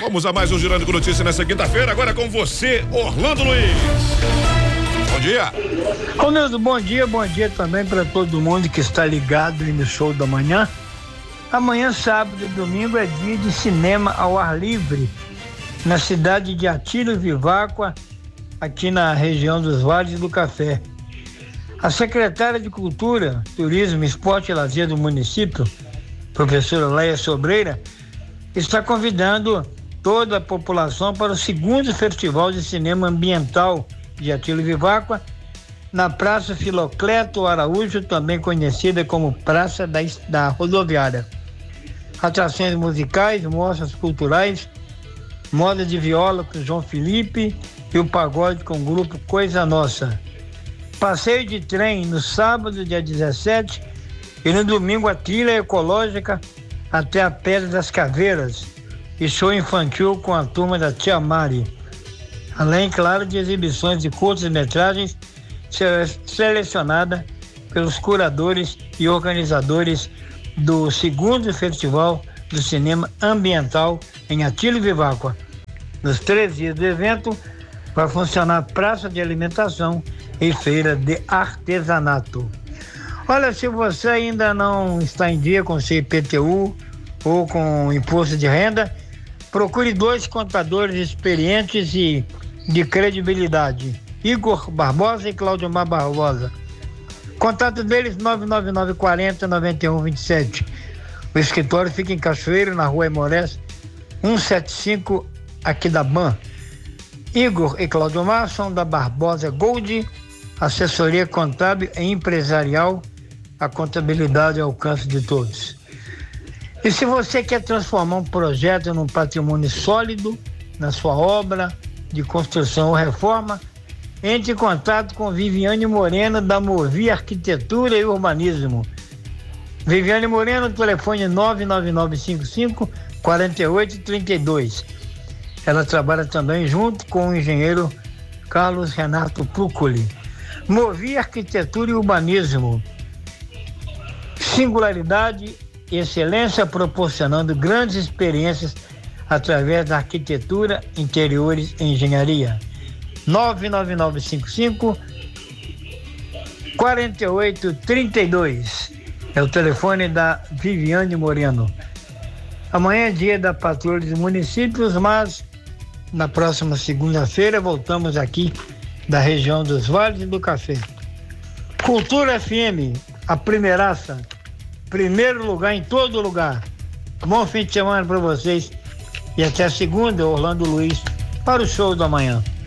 Vamos a mais um Girando com Notícias nessa quinta-feira, agora com você, Orlando Luiz. Bom dia. Ronaldo, bom dia também para todo mundo que está ligado aí no show da manhã. Amanhã, sábado e domingo, é dia de cinema ao ar livre, na cidade de Atílio Viváqua, aqui na região dos Vales do Café. A secretária de Cultura, Turismo, Esporte e Lazer do município, professora Leia Sobreira, está convidando toda a população para o segundo Festival de Cinema Ambiental de Atílio Viváqua, na Praça Filocleto Araújo, também conhecida como Praça da Rodoviária. Atrações musicais, mostras culturais, moda de viola com João Felipe e o pagode com o grupo Coisa Nossa. Passeio de trem no sábado, dia 17, e no domingo a trilha ecológica até a Pedra das Caveiras e show infantil com a turma da Tia Mari. Além, claro, de exibições de curtas-metragens selecionadas pelos curadores e organizadores do segundo Festival do Cinema Ambiental em Atílio Viváqua. Nos 3 dias do evento, vai funcionar praça de alimentação e feira de artesanato. Olha, se você ainda não está em dia com o seu IPTU ou com o imposto de renda, procure 2 contadores experientes e de credibilidade, Igor Barbosa e Claudemar Barbosa. Contato deles 99940-9127. O escritório fica em Cachoeiro, na Rua Emorés, 175, aqui da BAN. Igor e Claudemar são da Barbosa Gold, assessoria contábil e empresarial, a contabilidade ao alcance de todos. E se você quer transformar um projeto num patrimônio sólido, na sua obra de construção ou reforma, entre em contato com Viviane Moreno, da Movi Arquitetura e Urbanismo. Viviane Moreno, telefone 99955-4832. Ela trabalha também junto com o engenheiro Carlos Renato Púcoli. Movi Arquitetura e Urbanismo. Singularidade e excelência, proporcionando grandes experiências através da arquitetura, interiores e engenharia. 99955-4832 é o telefone da Viviane Moreno. Amanhã é dia da patrulha dos municípios, mas na próxima segunda-feira voltamos aqui da região dos Vales do Café. Cultura FM, a primeiraça, primeiro lugar em todo lugar. Bom fim de semana para vocês e até segunda, Orlando Luiz, para o show da manhã.